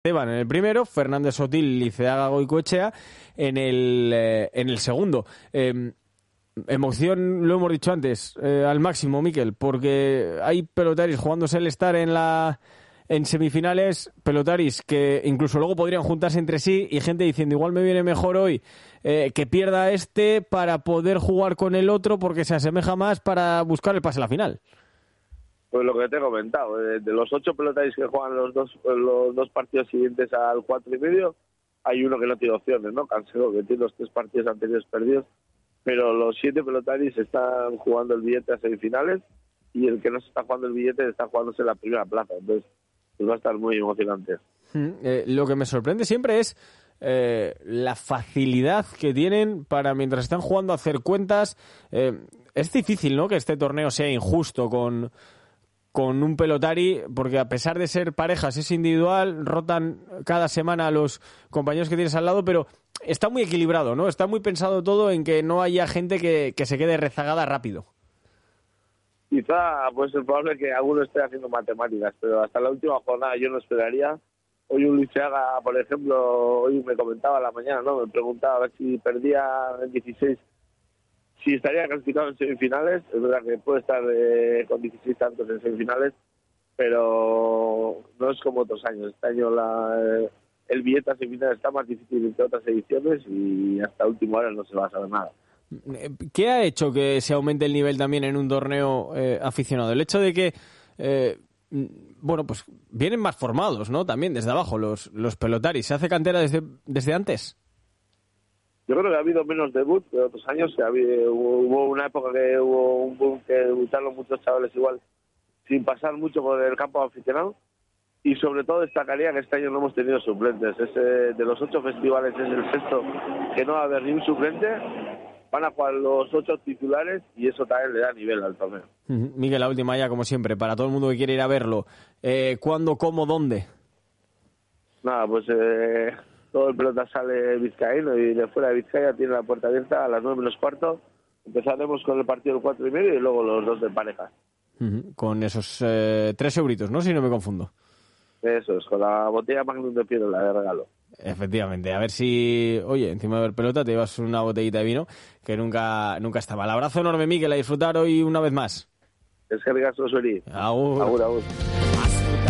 Esteban en el primero, Fernández Sotil, Liceaga, Goicoechea en el segundo. Emoción, lo hemos dicho antes, al máximo, Mikel, porque hay pelotaris jugándose el estar en semifinales, pelotaris que incluso luego podrían juntarse entre sí y gente diciendo igual me viene mejor hoy que pierda para poder jugar con el otro porque se asemeja más para buscar el pase a la final. Pues lo que te he comentado, de los 8 pelotaris que juegan los dos partidos siguientes al 4,5, hay uno que no tiene opciones, ¿no? Cancelo, que tiene los 3 partidos anteriores perdidos, pero los 7 pelotaris están jugando el billete a semifinales y el que no se está jugando el billete está jugándose la primera plaza, entonces pues va a estar muy emocionante. Lo que me sorprende siempre es la facilidad que tienen para, mientras están jugando, hacer cuentas. Es difícil, ¿no?, que este torneo sea injusto con un pelotari, porque a pesar de ser parejas es individual, rotan cada semana a los compañeros que tienes al lado, pero está muy equilibrado, ¿no? Está muy pensado todo en que no haya gente que se quede rezagada rápido. Quizá pues es probable que alguno esté haciendo matemáticas, pero hasta la última jornada yo no esperaría. Hoy un Liceaga, por ejemplo, hoy me comentaba a la mañana, ¿no? Me preguntaba a ver si perdía el 16, si estaría clasificado en semifinales. Es verdad que puede estar con 16 tantos en semifinales, pero no es como otros años. Este año el billete a semifinales está más difícil que otras ediciones y hasta última hora no se va a saber nada. ¿Qué ha hecho que se aumente el nivel también en un torneo aficionado? El hecho de que, pues vienen más formados, ¿no? También desde abajo los pelotaris. ¿Se hace cantera desde antes? Yo creo que ha habido menos debut que otros años. Hubo una época que hubo un boom que debutaron muchos chavales igual sin pasar mucho por el campo aficionado. Y sobre todo destacaría que este año no hemos tenido suplentes. De los 8 festivales es el 6º que no va a haber ni un suplente. Van a jugar los 8 titulares y eso también le da nivel al torneo. Miguel, la última ya, como siempre, para todo el mundo que quiere ir a verlo. ¿Cuándo, cómo, dónde? Nada, pues todo el pelota sale vizcaíno y de fuera de Vizcaya tiene la puerta abierta a las 9:15. Empezaremos con el partido del 4,5 y luego los 2 de pareja. Con esos 3 euritos, ¿no? Si no me confundo. Eso es, con la botella Magnum de Piedra de regalo. Efectivamente, a ver si, oye, encima de ver pelota te llevas una botellita de vino, que nunca está mal. Abrazo enorme, Mikel, a disfrutar hoy una vez más. Es que rigasco, Sueri. Agur. Agur.